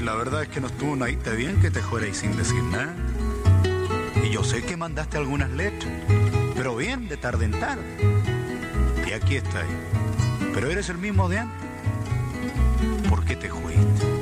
la verdad es que no estuvo nadita bien que te fuerais sin decir nada. Y yo sé que mandaste algunas letras, pero bien, de tarde en tarde. Y aquí está. Pero eres el mismo de antes. ¿Por qué te fuiste?